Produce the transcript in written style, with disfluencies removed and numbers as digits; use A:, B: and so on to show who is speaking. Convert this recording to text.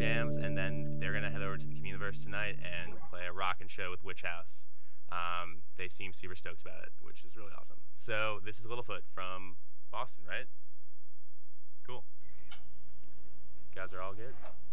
A: jams, and then they're gonna head over to the Communiverse tonight and play a rockin' show with Witch House. They seem super stoked about it, which is really awesome. So this is Littlefoot from Boston, right? Cool. You guys are all good?